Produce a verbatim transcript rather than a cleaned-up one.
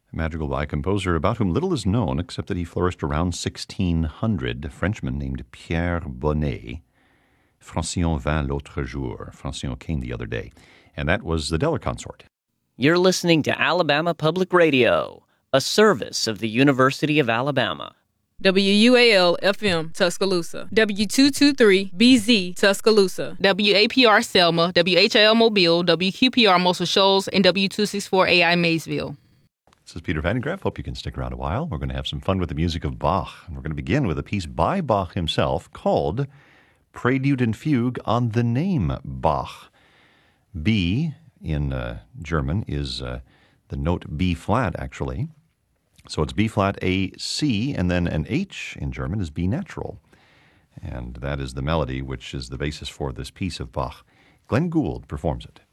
A madrigal by a composer about whom little is known except that he flourished around sixteen hundred, a Frenchman named Pierre Bonnet. Francillon vint l'autre jour. Francillon came the other day. And that was the Deller Consort. You're listening to Alabama Public Radio, a service of the University of Alabama. W U A L F M Tuscaloosa, W two twenty-three B Z Tuscaloosa, W A P R Selma, W H L Mobile, W Q P R Muscle Shoals, and W two sixty-four A I Maysville. This is Peter Van Graff. Hope you can stick around a while. We're going to have some fun with the music of Bach. And we're going to begin with a piece by Bach himself called Prelude and Fugue on the name Bach. B in uh, German is uh, the note B flat, actually. So it's B flat, A, C, and then an H in German is B natural. And that is the melody which is the basis for this piece of Bach. Glenn Gould performs it.